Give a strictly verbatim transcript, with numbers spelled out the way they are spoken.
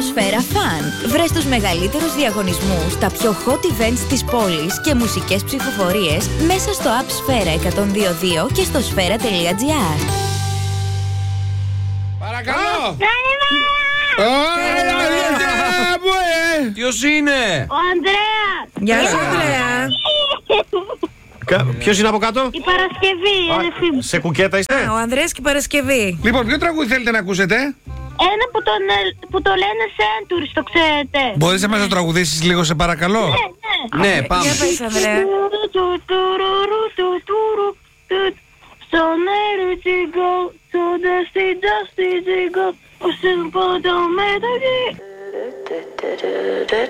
Σφαίρα Φαν. Βρες τους μεγαλύτερους διαγωνισμούς, τα πιο hot events της πόλης και μουσικές ψηφοφορίες μέσα στο app Σφαίρα εκατόν δύο δύο και στο σφαίρα τελεία τζι άρ. Παρακαλώ! Ποιος είναι? Ο Ανδρέας! Γεια σου, Ανδρέα! Ποιος είναι από κάτω? Η Παρασκευή, η αδερφή μου. Σε κουκέτα είστε? Ο Ανδρέας και η Παρασκευή. Λοιπόν, ποιο τραγούδι θέλετε να ακούσετε? Ένα που, τον, που το λένε Centuries, το ξέρετε. Μπορείς να μας το τραγουδήσεις λίγο, σε παρακαλώ? Ναι, ναι. Ναι, πάμε. Για πες, Ανδρέα. So let it go, so dusty, dusty, go. Oh, simple, don't matter.